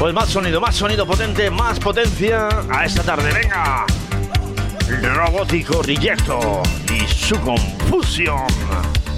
Pues más sonido potente, más potencia a esta tarde. ¡Venga! Robótico Rejecto y su confusión.